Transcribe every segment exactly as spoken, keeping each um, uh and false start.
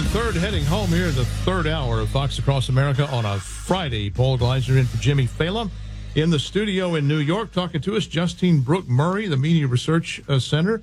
Third, heading home here, the third hour of Fox Across America on a Friday. Paul Gleiser in for Jimmy Fallon. In the studio in New York, talking to us, Justine Brooke Murray, the Media Research uh, Center,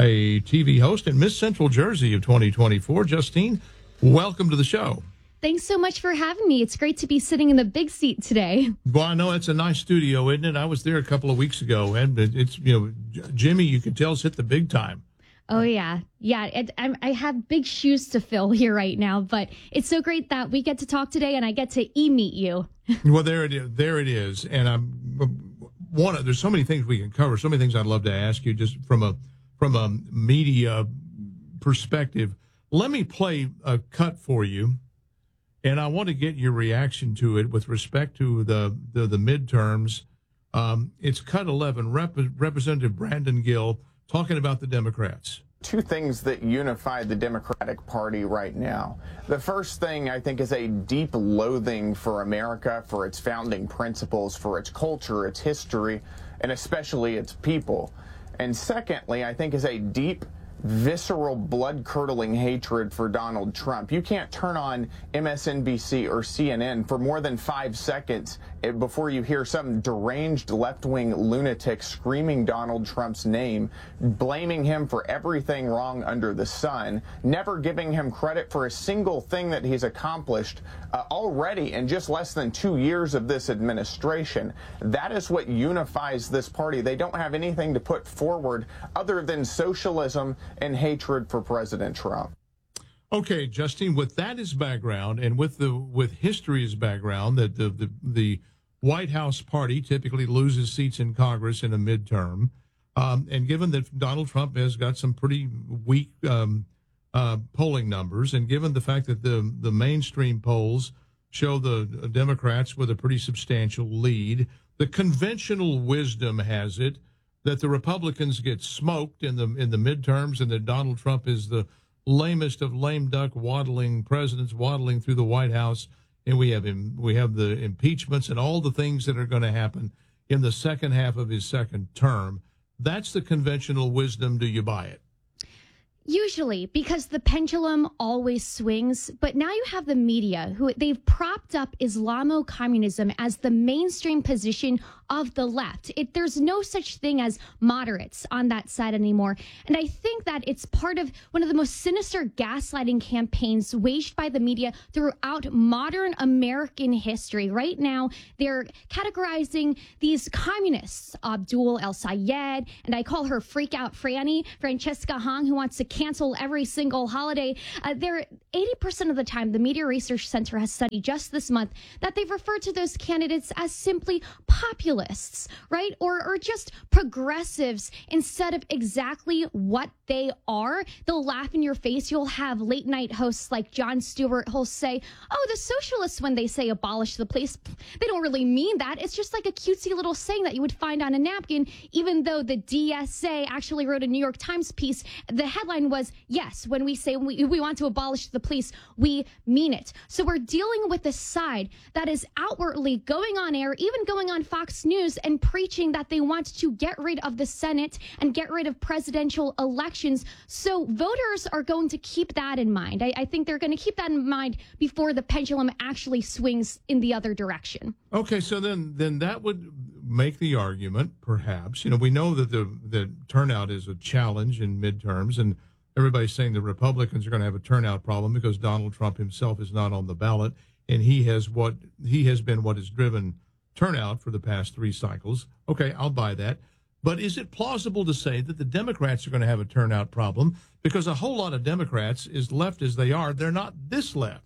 a T V host in Miss Central Jersey of twenty twenty-four. Justine, welcome to the show. Thanks so much for having me. It's great to be sitting in the big seat today. Well, I know it's a nice studio, isn't it? I was there a couple of weeks ago, and it's, you know, Jimmy, you can tell, has hit the big time. Oh, yeah. Yeah, it, I, I have big shoes to fill here right now, but it's so great that we get to talk today and I get to e-meet you. Well, there it is. There it is. And I'm one of, there's so many things we can cover, so many things I'd love to ask you just from a from a media perspective. Let me play a cut for you, and I want to get your reaction to it with respect to the the, the midterms. Um, it's cut eleven, Rep- Representative Brandon Gill talking about the Democrats. Two things that unify the Democratic Party right now. The first thing, I think, is a deep loathing for America, for its founding principles, for its culture, its history, and especially its people. And secondly, I think, is a deep, visceral, blood-curdling hatred for Donald Trump. You can't turn on M S N B C or C N N for more than five seconds before you hear some deranged left-wing lunatic screaming Donald Trump's name, blaming him for everything wrong under the sun, never giving him credit for a single thing that he's accomplished uh, already in just less than two years of this administration. That is what unifies this party. They don't have anything to put forward other than socialism and hatred for President Trump. Okay, Justine, with that as background and with the with history as background, that the, the the White House party typically loses seats in Congress in a midterm, um, and given that Donald Trump has got some pretty weak um, uh, polling numbers, and given the fact that the the mainstream polls show the Democrats with a pretty substantial lead, the conventional wisdom has it that the Republicans get smoked in the in the midterms, and that Donald Trump is the lamest of lame duck waddling presidents waddling through the White House, and we have him. We have the impeachments and all the things that are going to happen in the second half of his second term. That's the conventional wisdom. Do you buy it? Usually, because the pendulum always swings, but now you have the media who they've propped up Islamo-communism as the mainstream position of the left. It, there's no such thing as moderates on that side anymore. And I think that it's part of one of the most sinister gaslighting campaigns waged by the media throughout modern American history. Right now, they're categorizing these communists, Abdul El-Sayed, and I call her Freak Out Franny, Francesca Hong, who wants to cancel every single holiday. Uh, they're eighty percent of the time, the Media Research Center has studied just this month that they've referred to those candidates as simply populists, right? Or, or just progressives instead of exactly what they are. They'll laugh in your face. You'll have late night hosts like Jon Stewart who'll say, oh, the socialists, when they say abolish the police, they don't really mean that. It's just like a cutesy little saying that you would find on a napkin, even though the D S A actually wrote a New York Times piece. The headline was, yes, when we say we, we want to abolish the police, we mean it. So we're dealing with a side that is outwardly going on air, even going on Fox News and preaching that they want to get rid of the Senate and get rid of presidential elections. So voters are going to keep that in mind. I, I think they're going to keep that in mind before the pendulum actually swings in the other direction. Okay, so then then that would make the argument, perhaps. You know, we know that the, the turnout is a challenge in midterms, and everybody's saying the Republicans are going to have a turnout problem because Donald Trump himself is not on the ballot, and he has what he has been what has driven turnout for the past three cycles. Okay, I'll buy that. But is it plausible to say that the Democrats are going to have a turnout problem because a whole lot of Democrats, as left as they are, they're not this left?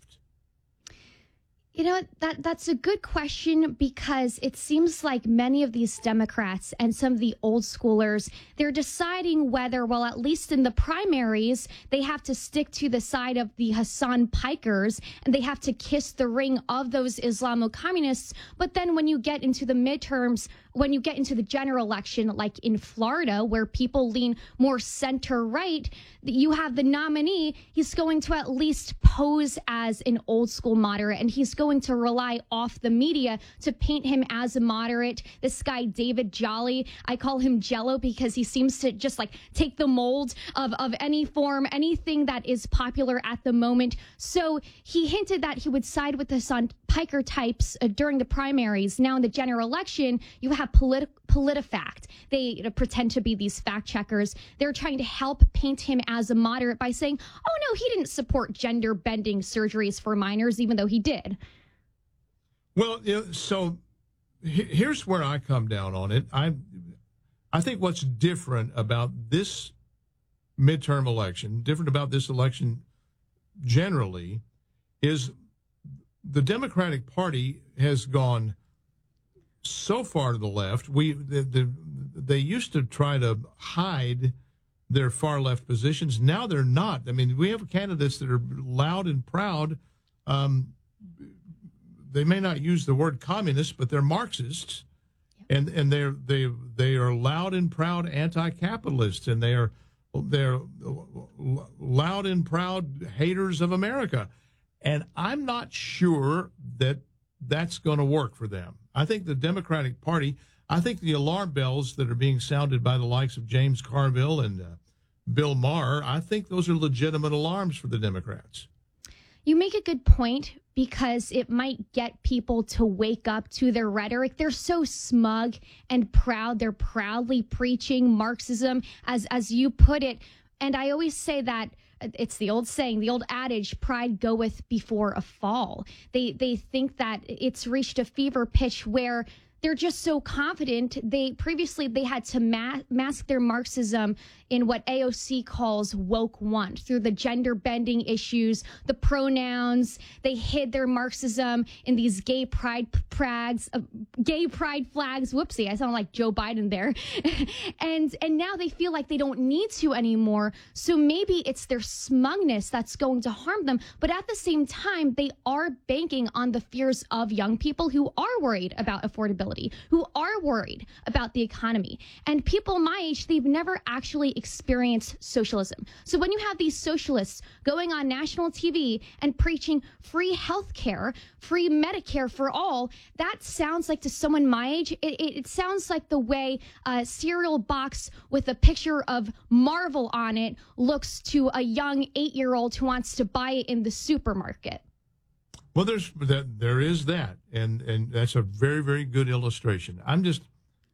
You know, that that's a good question, because it seems like many of these Democrats and some of the old schoolers, they're deciding whether, well, at least in the primaries, they have to stick to the side of the Hassan Pikers and they have to kiss the ring of those Islamo-communists. But then when you get into the midterms, when you get into the general election, like in Florida, where people lean more center right, you have the nominee. He's going to at least pose as an old school moderate, and he's going to rely off the media to paint him as a moderate. This guy, David Jolly, I call him Jello because he seems to just like take the mold of, of any form, anything that is popular at the moment. So he hinted that he would side with the Son Piker types uh, during the primaries. Now in the general election, you have politi- PolitiFact. They you know, pretend to be these fact checkers. They're trying to help paint him as a moderate by saying, oh no, he didn't support gender bending surgeries for minors, even though he did. Well, you know, so he- here's where I come down on it. I, I think what's different about this midterm election, different about this election generally, is the Democratic Party has gone so far to the left. We the, the, they used to try to hide their far left positions. Now they're not. I mean, we have candidates that are loud and proud. Um, they may not use the word communist, but they're Marxists, and and they're they they are loud and proud anti-capitalists, and they are they're loud and proud haters of America. And I'm not sure that that's going to work for them. I think the Democratic Party, I think the alarm bells that are being sounded by the likes of James Carville and uh, Bill Maher, I think those are legitimate alarms for the Democrats. You make a good point because it might get people to wake up to their rhetoric. They're so smug and proud. They're proudly preaching Marxism, as as you put it. And I always say that it's the old saying, the old adage, pride goeth before a fall. They they think that it's reached a fever pitch where they're just so confident. They previously they had to ma- mask their Marxism in what A O C calls woke want, through the gender bending issues, the pronouns. They hid their Marxism in these gay pride prags, uh, gay pride flags. Whoopsie, I sound like Joe Biden there. and and now they feel like they don't need to anymore. So maybe it's their smugness that's going to harm them. But at the same time, they are banking on the fears of young people who are worried about affordability, who are worried about the economy. And people my age, they've never actually experienced socialism. So when you have these socialists going on national T V and preaching free health care, free Medicare for all, that sounds like, to someone my age, it, it, it sounds like the way a cereal box with a picture of Marvel on it looks to a young eight-year-old who wants to buy it in the supermarket. Well, there's that. There is that, and and that's a very, very good illustration. I'm just,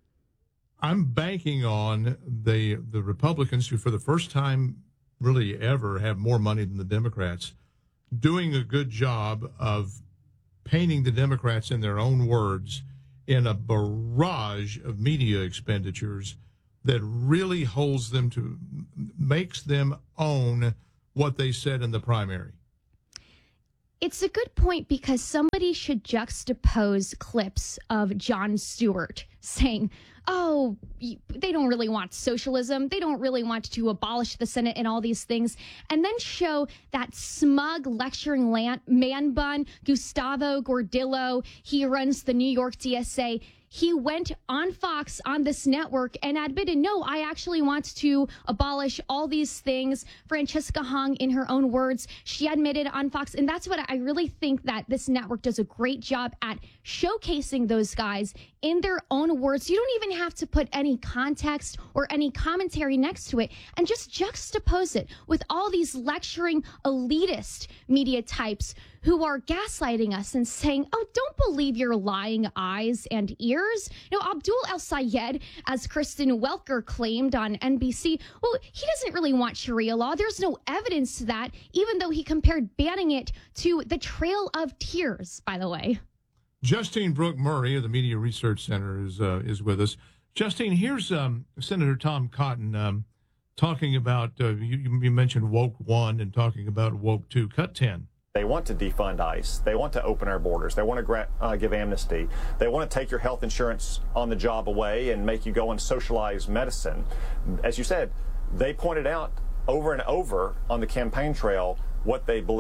I'm banking on the the Republicans, who for the first time really ever have more money than the Democrats, doing a good job of painting the Democrats in their own words in a barrage of media expenditures that really holds them to, makes them own what they said in the primary. It's a good point, because somebody should juxtapose clips of Jon Stewart saying, oh, they don't really want socialism. They don't really want to abolish the Senate and all these things. And then show that smug lecturing man bun, Gustavo Gordillo. He runs the New York D S A. He went on Fox, on this network, and admitted, no, I actually want to abolish all these things. Francesca Hong, in her own words, she admitted on Fox. And that's what I really think that this network does a great job at, showcasing those guys in their own words. You don't even have to put any context or any commentary next to it, and just juxtapose it with all these lecturing elitist media types who are gaslighting us and saying, oh, don't believe your lying eyes and ears. You know, Abdul El-Sayed, as Kristen Welker claimed on N B C, well, he doesn't really want Sharia law. There's no evidence to that, even though he compared banning it to the Trail of Tears, by the way. Justine Brooke Murray of the Media Research Center is uh, is with us. Justine, here's um, Senator Tom Cotton um, talking about, uh, you, you mentioned woke one and talking about woke two. Cut ten. They want to defund ICE. They want to open our borders. They want to gra- uh, give amnesty. They want to take your health insurance on the job away and make you go on socialized medicine. As you said, they pointed out over and over on the campaign trail what they believe.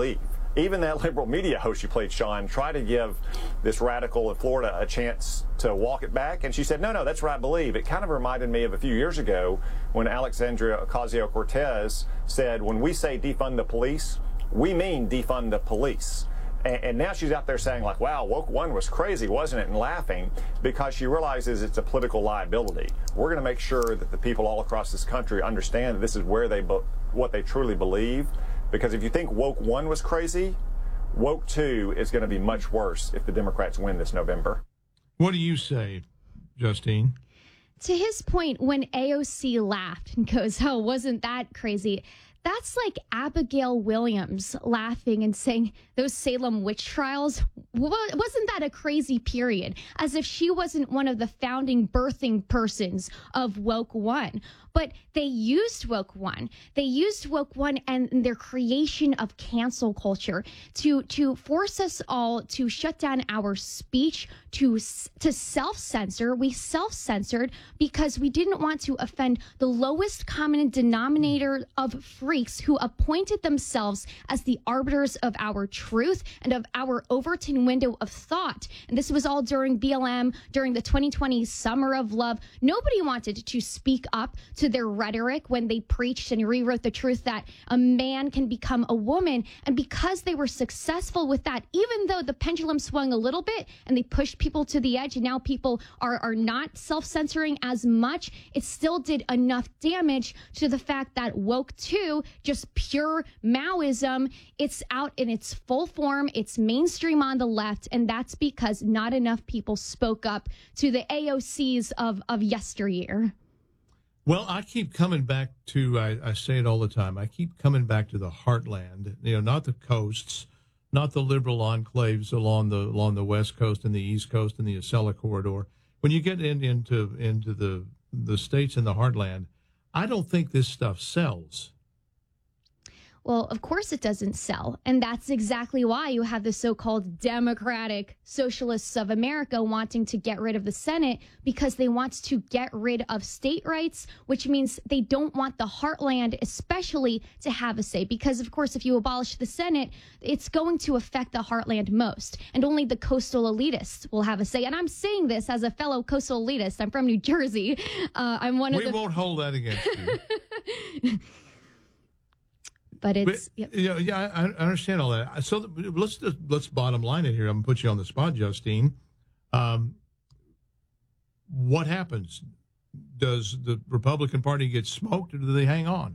even that liberal media host you played, Sean, tried to give this radical in Florida a chance to walk it back. And she said, no, no, that's what I believe. It kind of reminded me of a few years ago when Alexandria Ocasio-Cortez said, when we say defund the police, we mean defund the police. And, and now she's out there saying, like, wow, woke one was crazy, wasn't it? And laughing because she realizes it's a political liability. We're going to make sure that the people all across this country understand that this is where they, what they truly believe. Because if you think woke one was crazy, woke two is going to be much worse if the Democrats win this November. What do you say, Justine? To his point, when A O C laughed and goes, oh, wasn't that crazy? That's like Abigail Williams laughing and saying those Salem witch trials, wasn't that a crazy period? As if she wasn't one of the founding birthing persons of Woke One. But they used Woke One. They used Woke One and their creation of cancel culture to to force us all to shut down our speech, to to self-censor. We self-censored because we didn't want to offend the lowest common denominator of freaks who appointed themselves as the arbiters of our truth and of our Overton window of thought. And this was all during B L M, during the twenty twenty Summer of Love. Nobody wanted to speak up to their rhetoric when they preached and rewrote the truth that a man can become a woman. And because they were successful with that, even though the pendulum swung a little bit and they pushed people to the edge and now people are, are not self-censoring as much, it still did enough damage to the fact that woke two, just pure Maoism, it's out in its full form, it's mainstream on the left, and that's because not enough people spoke up to the A O Cs of, of yesteryear. Well, I keep coming back to, I, I say it all the time, I keep coming back to the heartland, you know, not the coasts, not the liberal enclaves along the along the West Coast and the East Coast and the Acela corridor. When you get in, into into the the states in the heartland, I don't think this stuff sells. Well, of course it doesn't sell. And that's exactly why you have the so-called Democratic Socialists of America wanting to get rid of the Senate, because they want to get rid of state rights, which means they don't want the heartland especially to have a say. Because, of course, if you abolish the Senate, it's going to affect the heartland most. And only the coastal elitists will have a say. And I'm saying this as a fellow coastal elitist. I'm from New Jersey. Uh, I'm one we of the... We won't hold that against you. But it's but, yep. yeah, yeah, I, I understand all that. So let's just, let's bottom line it here. I'm gonna put you on the spot, Justine. Um, what happens? Does the Republican Party get smoked, or do they hang on?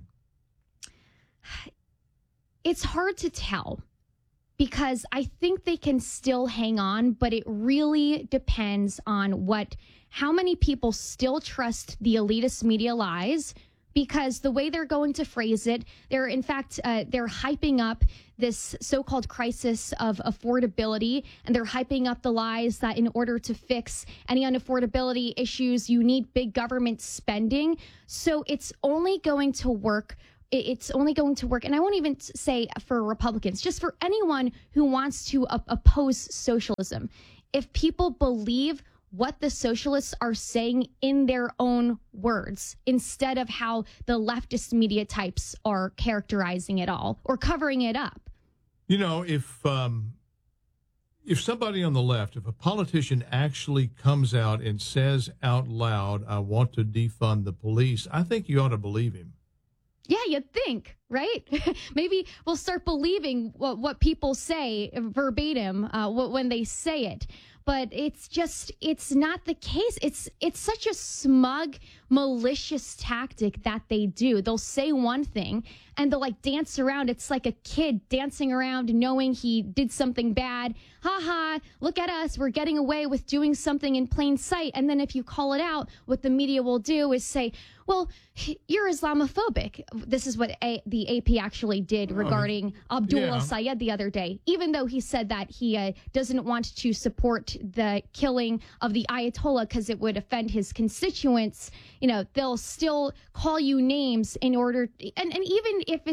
It's hard to tell, because I think they can still hang on, but it really depends on what, how many people still trust the elitist media lies. Because the way they're going to phrase it, they're in fact, uh, they're hyping up this so-called crisis of affordability, and they're hyping up the lies that in order to fix any unaffordability issues, you need big government spending. So it's only going to work. It's only going to work. And I won't even say for Republicans, just for anyone who wants to op- oppose socialism. If people believe what the socialists are saying in their own words, instead of how the leftist media types are characterizing it all or covering it up. You know, if um, if somebody on the left, if a politician actually comes out and says out loud, I want to defund the police, I think you ought to believe him. Yeah, you'd think, right? Maybe we'll start believing what, what people say verbatim uh, when they say it. But it's just, it's not the case. It's it's such a smug, malicious tactic that they do. They'll say one thing and they'll like dance around. It's like a kid dancing around knowing he did something bad. Ha ha, look at us. We're getting away with doing something in plain sight. And then if you call it out, what the media will do is say, well, you're Islamophobic. This is what a- the A P actually did regarding Abdul yeah. Sayed the other day, even though he said that he uh, doesn't want to support the killing of the Ayatollah because it would offend his constituents. You know, they'll still call you names in order, and, and even if it's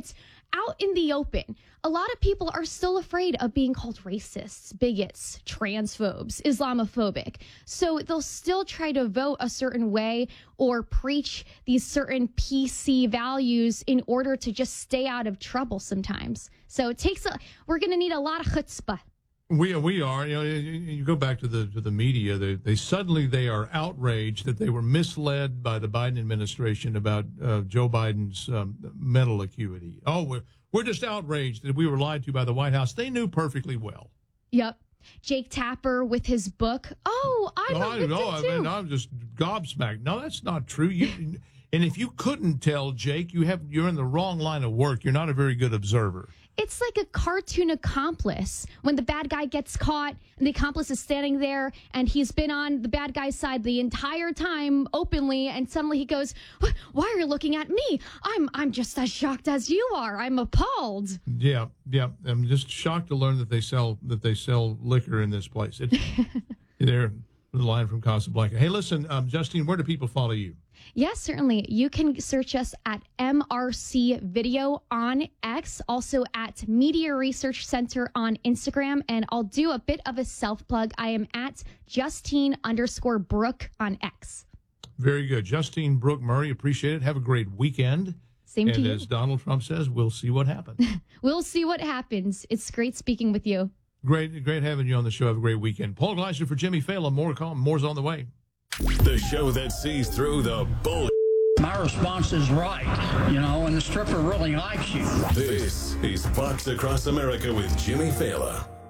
out in the open. A lot of people are still afraid of being called racists, bigots, transphobes, Islamophobic. So they'll still try to vote a certain way or preach these certain P C values in order to just stay out of trouble sometimes. So it takes a, we're going to need a lot of chutzpah. We we are. You know, you, you go back to the to the media. They they suddenly they are outraged that they were misled by the Biden administration about uh, Joe Biden's um, mental acuity. Oh, we're we're just outraged that we were lied to by the White House. They knew perfectly well. Yep. Jake Tapper with his book. Oh, I'm oh, a victim I know. too. I mean, I'm just gobsmacked. No, that's not true. You and if you couldn't tell, Jake, you have you're in the wrong line of work. You're not a very good observer. It's like a cartoon accomplice when the bad guy gets caught and the accomplice is standing there and he's been on the bad guy's side the entire time openly, and suddenly he goes, "Why are you looking at me? I'm I'm just as shocked as you are. I'm appalled." Yeah, yeah. I'm just shocked to learn that they sell that they sell liquor in this place. It, there, the line from Casablanca. Hey, listen, um, Justine, where do people follow you? Yes, certainly. You can search us at M R C Video on X, also at Media Research Center on Instagram, and I'll do a bit of a self-plug. I am at Justine underscore Brooke on X. Very good. Justine Brooke Murray, appreciate it. Have a great weekend. Same and to you. as Donald Trump says, we'll see what happens. We'll see what happens. It's great speaking with you. Great, great having you on the show. Have a great weekend. Paul Gleiser for Jimmy Fallon. More, call, more's on the way. The show that sees through the bull. My response is right, you know, and the stripper really likes you. This is Fox Across America with Jimmy Fallon.